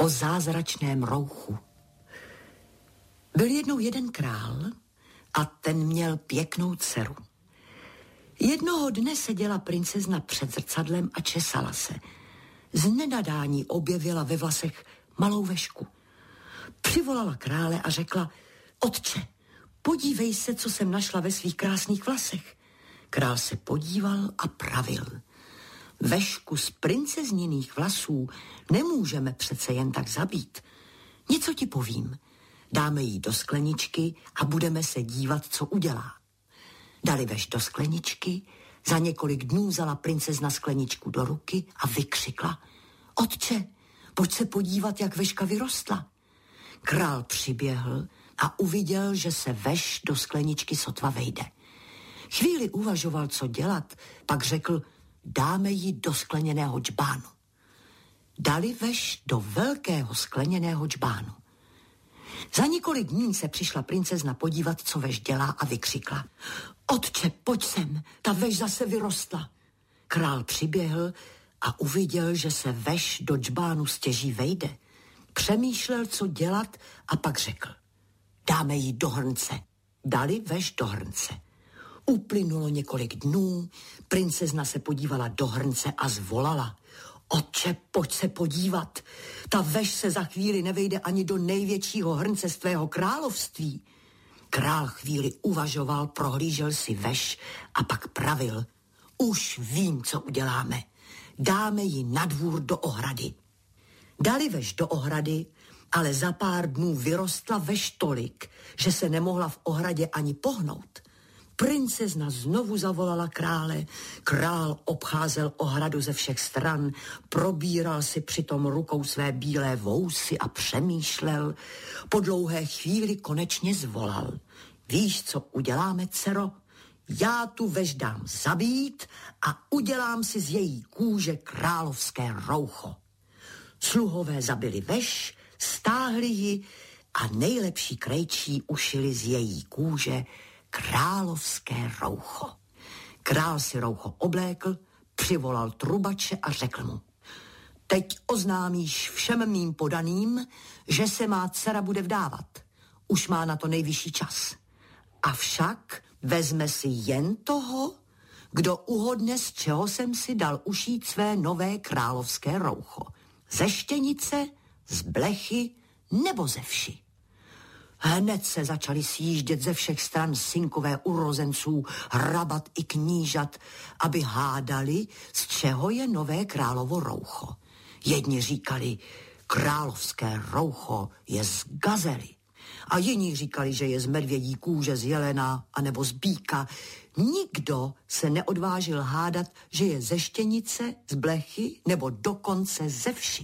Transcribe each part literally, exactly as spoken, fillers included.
zázračném rouchu. Byl jednou jeden král a ten měl pěknou dceru. Jednoho dne seděla princezna před zrcadlem a česala se. Z nenadání objevila ve vlasech malou vešku. Přivolala krále a řekla: Otče, podívej se, co jsem našla ve svých krásných vlasech. Král se podíval a pravil: Vešku z princezniných vlasů nemůžeme přece jen tak zabít. Něco ti povím. Dáme jí do skleničky a budeme se dívat, co udělá. Dali veš do skleničky, za několik dnů vzala princezna skleničku do ruky a vykřikla: Otče, pojď se podívat, jak veška vyrostla. Král přiběhl a uviděl, že se veš do skleničky sotva vejde. Chvíli uvažoval, co dělat, pak řekl: dáme ji do skleněného džbánu. Dali veš do velkého skleněného džbánu. Za několik dní se přišla princezna podívat, co veš dělá, a vykřikla: Otče, pojď sem, ta veš zase vyrostla. Král přiběhl a uviděl, že se veš do džbánu stěží vejde. Přemýšlel, co dělat, a pak řekl: dáme ji do hrnce. Dali veš do hrnce. Uplynulo několik dnů, princezna se podívala do hrnce a zvolala: Otče, pojď se podívat. Ta veš se za chvíli nevejde ani do největšího hrnce z tvého království. Král chvíli uvažoval, prohlížel si veš a pak pravil: už vím, co uděláme. Dáme ji na dvůr do ohrady. Dali veš do ohrady, ale za pár dnů vyrostla veš tolik, že se nemohla v ohradě ani pohnout. Princezna znovu zavolala krále, král obcházel ohradu ze všech stran, probíral si přitom rukou své bílé vousy a přemýšlel. Po dlouhé chvíli konečně zvolal: víš, co uděláme, dcero? Já tu veš dám zabít a udělám si z její kůže královské roucho. Sluhové zabili veš, stáhli ji a nejlepší krejčí ušili z její kůže královské roucho. Král si roucho oblékl, přivolal trubače a řekl mu: teď oznámíš všem mým podaným, že se má dcera bude vdávat. Už má na to nejvyšší čas. Avšak vezme si jen toho, kdo uhodne, z čeho jsem si dal ušít své nové královské roucho. Ze štěnice, z blechy nebo ze vši. Hned se začali sjíždět ze všech stran synkové urozenců, hrabat i knížat, aby hádali, z čeho je nové královo roucho. Jedni říkali: královské roucho je z gazely. A jiní říkali, že je z medvědí kůže, z jelena anebo z býka. Nikdo se neodvážil hádat, že je ze štěnice, z blechy nebo dokonce ze vši.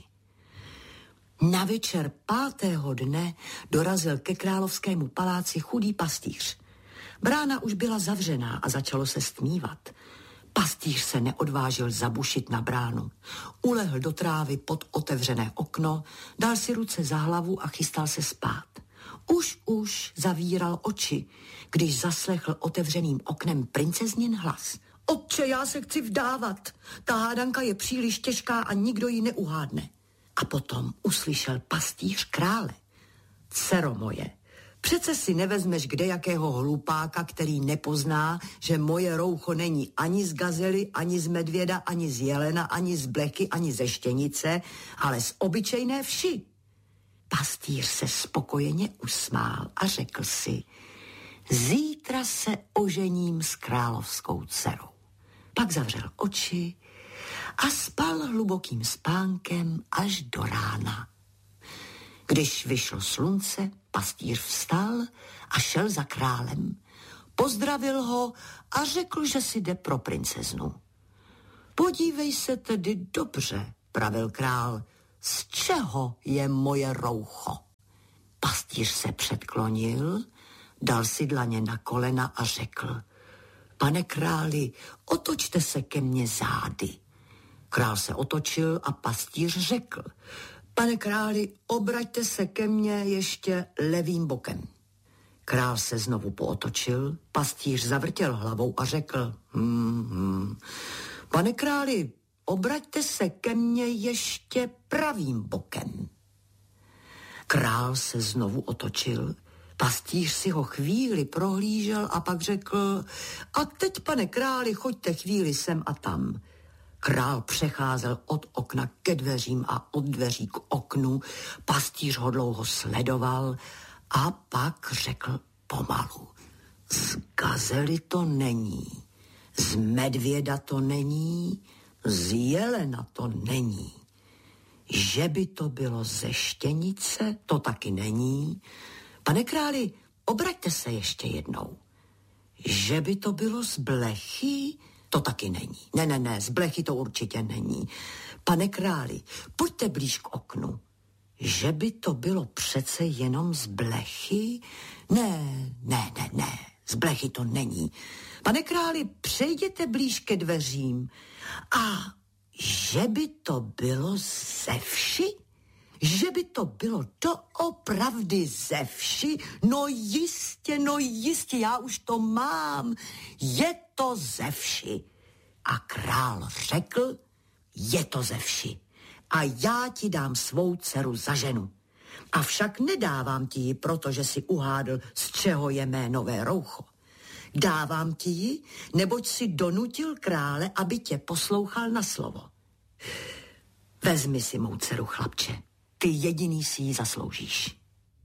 Na večer pátého dne dorazil ke královskému paláci chudý pastýř. Brána už byla zavřená a začalo se stmívat. Pastýř se neodvážil zabušit na bránu. Ulehl do trávy pod otevřené okno, dal si ruce za hlavu a chystal se spát. Už už zavíral oči, když zaslechl otevřeným oknem princeznin hlas: Otče, já se chci vdávat. Ta hádanka je příliš těžká a nikdo ji neuhádne. A potom uslyšel pastýř krále: dcero moje, přece si nevezmeš kdejakého hlupáka, který nepozná, že moje roucho není ani z gazely, ani z medvěda, ani z jelena, ani z blechy, ani ze štěnice, ale z obyčejné vši. Pastýř se spokojeně usmál a řekl si: zítra se ožením s královskou dcerou. Pak zavřel oči a spal hlubokým spánkem až do rána. Když vyšlo slunce, pastýř vstal a šel za králem. Pozdravil ho a řekl, že si jde pro princeznu. Podívej se tedy dobře, pravil král, z čeho je moje roucho. Pastýř se předklonil, dal si dlaně na kolena a řekl: pane králi, otočte se ke mně zády. Král se otočil a pastýř řekl: pane králi, obraťte se ke mně ještě levým bokem. Král se znovu pootočil, pastýř zavrtěl hlavou a řekl: hmm, hmm. pane králi, obraťte se ke mně ještě pravým bokem. Král se znovu otočil, pastýř si ho chvíli prohlížel a pak řekl: a teď, pane králi, choďte chvíli sem a tam. Král přecházel od okna ke dveřím a od dveří k oknu, pastýř ho dlouho sledoval a pak řekl pomalu: z gazely to není, z medvěda to není, z jelena to není. Že by to bylo ze štěnice, to taky není. Pane králi, obraťte se ještě jednou. Že by to bylo z blechy, to taky není. Ne, ne, ne, z blechy to určitě není. Pane králi, pojďte blíž k oknu. Že by to bylo přece jenom z blechy? Ne, ne, ne, ne, z blechy to není. Pane králi, přejděte blíž ke dveřím. A že by to bylo ze vši? Že by to bylo doopravdy ze vši? No jistě, no jistě, já už to mám. Je to ze vši. A král řekl: je to ze vši. A já ti dám svou dceru za ženu. Avšak nedávám ti ji, protože si uhádl, z čeho je mé nové roucho. Dávám ti ji, neboť si donutil krále, aby tě poslouchal na slovo. Vezmi si mou dceru, chlapče. Ty jediný si ji zasloužíš.